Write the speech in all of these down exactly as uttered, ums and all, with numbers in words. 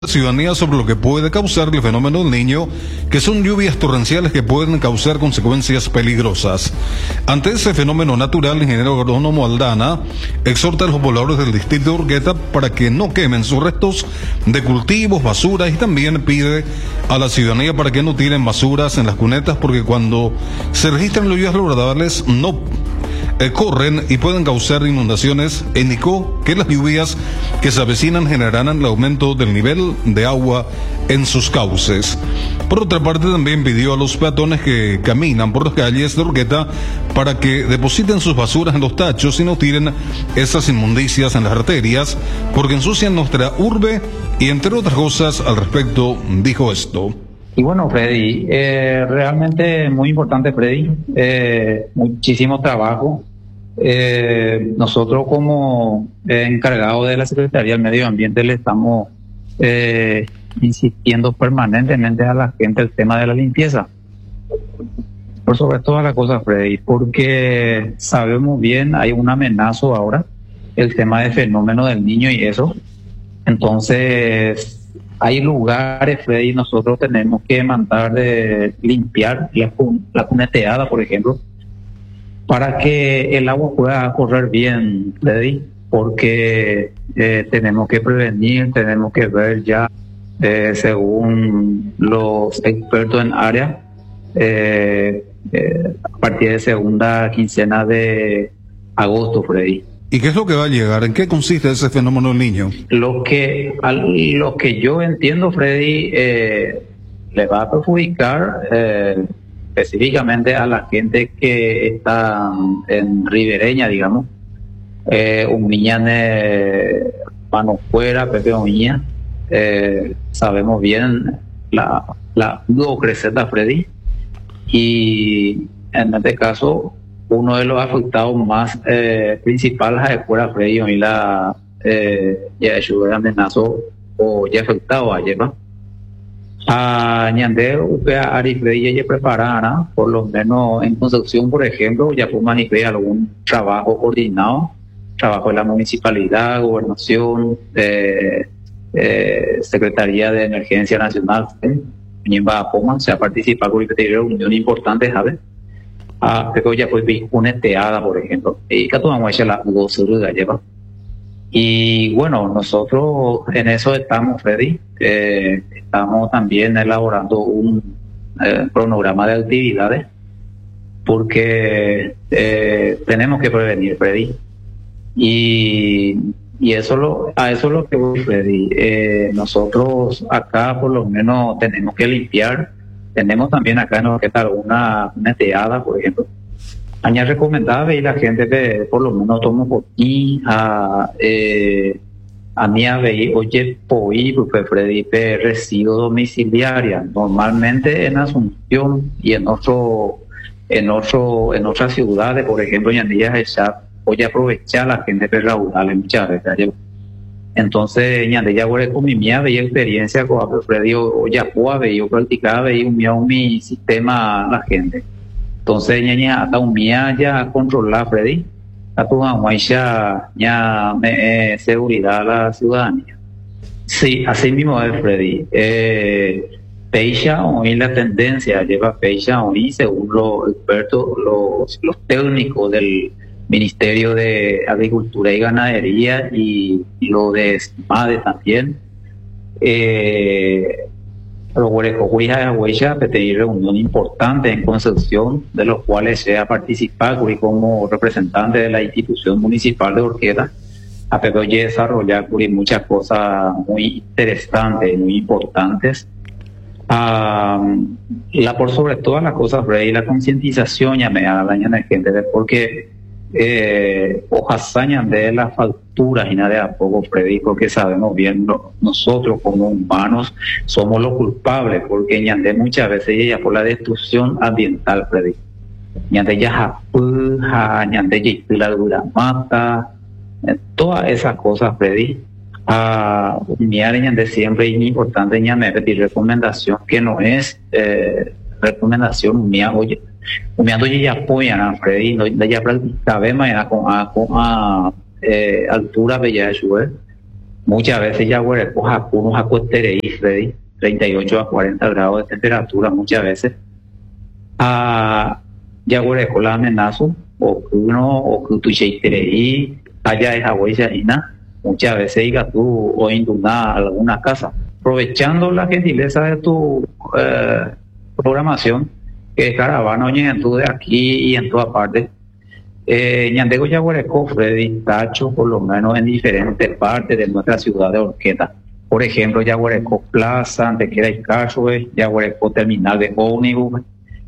Ciudadanía sobre lo que puede causar el fenómeno del Niño, que son lluvias torrenciales que pueden causar consecuencias peligrosas. Ante ese fenómeno natural, el ingeniero agrónomo Aldana exhorta a los pobladores del distrito de Urqueta para que no quemen sus restos de cultivos, basuras, y también pide a la ciudadanía para que no tiren basuras en las cunetas, porque cuando se registran lluvias agradables no Eh, corren y pueden causar inundaciones. Indicó que las lluvias que se avecinan generarán el aumento del nivel de agua en sus cauces. Por otra parte, también pidió a los peatones que caminan por las calles de Urqueta para que depositen sus basuras en los tachos y no tiren esas inmundicias en las arterias, porque ensucian nuestra urbe, y entre otras cosas al respecto dijo esto. Y bueno, Freddy, eh, realmente muy importante, Freddy, eh, muchísimo trabajo. Eh, nosotros como eh, encargados de la Secretaría del Medio Ambiente le estamos eh, insistiendo permanentemente a la gente el tema de la limpieza. Por sobre todas las cosas, Freddy, porque sabemos bien, hay un amenazo ahora, el tema del fenómeno del Niño y eso. Entonces, hay lugares, Freddy, nosotros tenemos que mandar de limpiar la, la cuneteada, por ejemplo, para que el agua pueda correr bien, Freddy, porque eh, tenemos que prevenir, tenemos que ver ya, eh, según los expertos en área, eh, eh, a partir de segunda quincena de agosto, Freddy. ¿Y qué es lo que va a llegar? ¿En qué consiste ese fenómeno del Niño? Lo que, lo que yo entiendo, Freddy, eh, le va a perjudicar eh, específicamente a la gente que está en ribereña, digamos. Eh, un niño de mano fuera, Pepe Oña, eh, sabemos bien la, la creceta, Freddy, y en este caso uno de los afectados más eh, principales es fuera Freddy y la eh, ya hecho amenazo o ya afectado ayer, ¿no? A Ñandé, Upea, Ari Freddy ya preparada, por lo menos en Concepción, por ejemplo, ya podemos manifestar algún trabajo coordinado, trabajo de la municipalidad, gobernación, eh, eh, Secretaría de Emergencia Nacional, ¿eh? Se ha participado con una reunión importante, ¿sabes? Ah, pero ya pues vi una teada, por ejemplo, y que tomamos la gozo de galleva. Y bueno, nosotros en eso estamos, Freddy. Eh, estamos también elaborando un eh, cronograma de actividades, porque eh, tenemos que prevenir, Freddy. Y, y eso lo, a eso es lo que voy, Freddy. Eh, nosotros acá por lo menos tenemos que limpiar. Tenemos también acá en Urqueta alguna neteada, por ejemplo. Aña recomendable y la gente que por lo menos toma botín a eh, a mí a ver, oye, poi, pues Freddy, de residuo domiciliaria, normalmente en Asunción y en otro, en otro, en otras ciudades, por ejemplo, en Andillas esa, oye, aprovechar la gente de raudales muchas veces. Entonces, Ñandella, con mi mía veía experiencia con Freddy, oye, puave, yo practicaba, veía un mío mi sistema a la gente. Entonces, ñaña, hasta un mía ya controlar, Freddy, a tu ya, ya me, eh, seguridad a la ciudadanía. Sí, así mismo es, Freddy. Eh, Peixa, hoy la tendencia lleva Peixa, hoy, según los expertos, los, los técnicos del Ministerio de Agricultura y Ganadería y, y lo de SMADE también. Eh, los huerecojuijas de Huella pedir reunión importante en Concepción, de los cuales se ha participado como representante de la institución municipal de Urqueta, a Pedro y desarrollar muchas cosas muy interesantes, muy importantes. Um, la por sobre todas las cosas, Freddy, la concientización ya me da daño a la gente, porque eh, ojasañan de las facturas y nada de a poco, Freddy, porque sabemos bien lo, nosotros como humanos somos los culpables, porque ñandé muchas veces ya por la destrucción ambiental, Freddy. Ñandé ya japuja, ñandé ya la dura mata, eh, todas esas cosas, Freddy. Ah, mi área ñandé siempre es importante ñandé pedir recomendación que no es eh, recomendación mía, oye. Me ando ya apoyan a Freddy, no ya practicaba mañana con a con a eh, altura bella de muchas veces ya huerecos a unos acuesterei, Freddy, treinta y ocho a cuarenta grados de temperatura muchas veces, a ya huereco la amenazo, o uno, o que tu cheiterei, allá es agüeyaina, muchas veces diga tú o induna alguna casa, aprovechando la gentileza de tu eh, programación, que es caravana, oye, en tu de aquí y en toda parte. Eh, Ñandego Yaguareco, Freddy, Tacho, por lo menos en diferentes partes de nuestra ciudad de Horqueta. Por ejemplo, Yaguareco Plaza, Antequera y Cachue, Yaguareco Terminal de ómnibus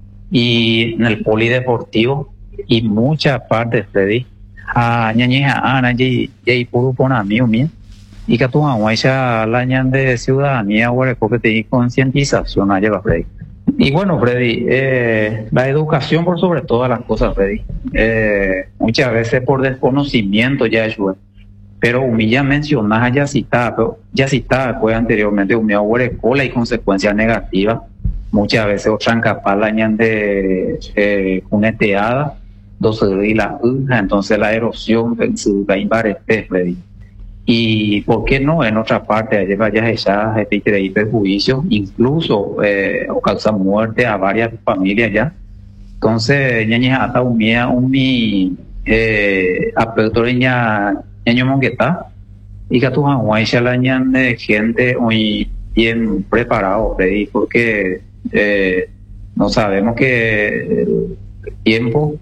y en el polideportivo y muchas partes, Freddy. A ñañeja ana y y puro pon a mí o mí y que tú aguacha la ñan de ciudadanía Yaguareco que te di concientización a llevar, Freddy. Y bueno, Freddy, eh, la educación por sobre todas las cosas, Freddy. Eh, muchas veces por desconocimiento ya es, pero humilla mencionar ya citada, pero ya citada fue anteriormente humilla huerecola y consecuencias negativas. Muchas veces otra capaz la ñan de eh, cuneteada, doce y la uja, entonces la erosión se va a imparete, Freddy. Y por qué no en otra parte allí vaya esa gente y perjuicio, incluso eh, o causa muerte a varias familias ya. Entonces ñaña hasta un mía un mi eh apertoreña ñaño mongueta y que tu hawaii la ñan de gente hoy bien preparado, Freddy, porque eh, no sabemos que el tiempo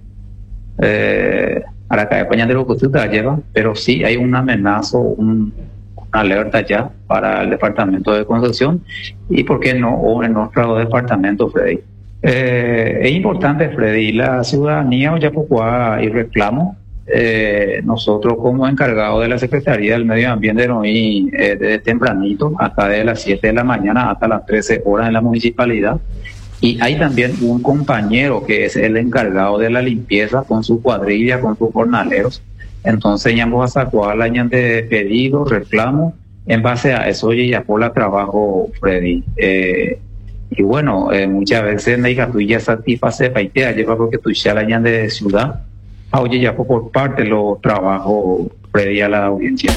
eh, a la calle de lo que usted lleva, pero sí hay un amenazo, un, una alerta ya para el departamento de Concepción y por qué no o en nuestro departamento, Freddy. Eh, es importante, Freddy, la ciudadanía ya poco hay reclamo. Eh, nosotros como encargados de la Secretaría del Medio Ambiente hoy eh, desde tempranito, hasta de las siete de la mañana hasta las trece horas en la municipalidad. Y hay también un compañero que es el encargado de la limpieza con su cuadrilla, con sus jornaleros. Entonces ya vamos a sacar la año de pedidos, reclamos. En base a eso, oye, ya por la trabajo, Freddy. Eh, y bueno, eh, muchas veces me diga, tú ya satisface, para te lleva porque tú ya la año de ciudad. Ah, oye, ya por parte lo trabajo, Freddy, a la audiencia.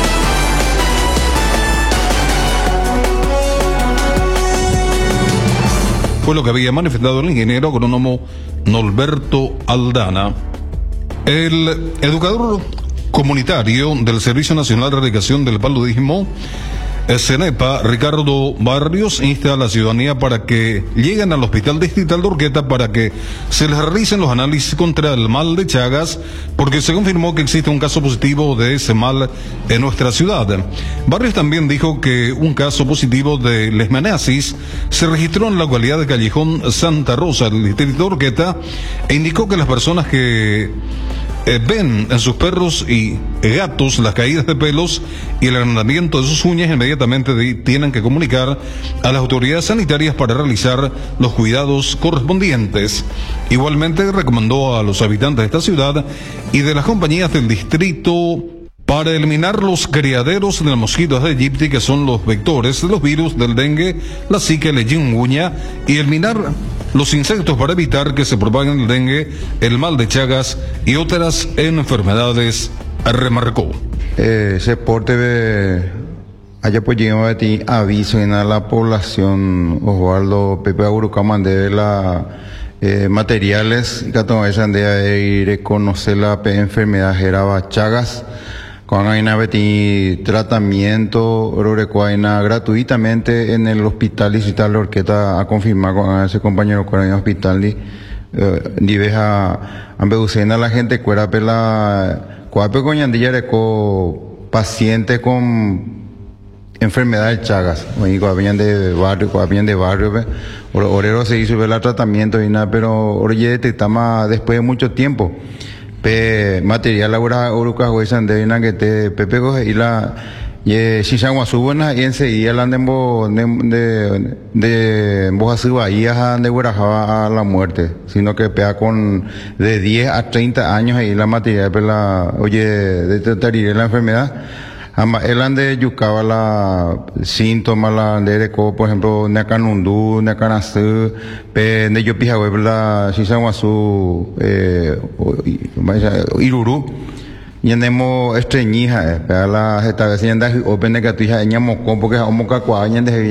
Fue lo que había manifestado el ingeniero agrónomo Norberto Aldana. El educador comunitario del Servicio Nacional de Erradicación del Paludismo, CENEPA, Ricardo Barrios, insta a la ciudadanía para que lleguen al Hospital Distrital de Horqueta para que se les realicen los análisis contra el mal de Chagas, porque se confirmó que existe un caso positivo de ese mal en nuestra ciudad. Barrios también dijo que un caso positivo de leishmaniasis se registró en la localidad de Callejón Santa Rosa, del distrito de Horqueta, e indicó que las personas que Eh, ven en sus perros y gatos las caídas de pelos y el agrandamiento de sus uñas, inmediatamente de, tienen que comunicar a las autoridades sanitarias para realizar los cuidados correspondientes. Igualmente recomendó a los habitantes de esta ciudad y de las compañías del distrito para eliminar los criaderos del mosquito de Aegypti, que son los vectores de los virus del dengue, la zika y la chikungunya, y eliminar los insectos para evitar que se propaguen el dengue, el mal de Chagas y otras enfermedades, remarcó. Eh, se porte de allá pues llegamos a ti aviso en a la población Osvaldo Pepe Agurucamande de la eh, materiales que toman de ir a conocer la enfermedad geraba Chagas. Cuando hay una tratamiento gratuitamente en el hospital distrital de Horqueta a confirmar con ese compañero con el hospital y deja a la gente cuera pela cuape coñandilla de co paciente con enfermedad de Chagas, o venían de barrio, venían de barrio, orero se hizo el tratamiento y nada, pero oye detectamos después de mucho tiempo. Pe material laboral oruca huesan de una que te pepe coge y la y si se agua subona y enseguida la andembo de de boja y a de a la muerte, sino que pega con de diez a treinta años ahí la material la oye de tratar la enfermedad. El ande yucaba la síntomas la de por ejemplo nacanundú nacanasú pe de yo pija web la sisaguasu eh iruru ñandemo estreñija, eh, para la esta vez ñanda open que tu hija ñamo con porque homo kakwa ñande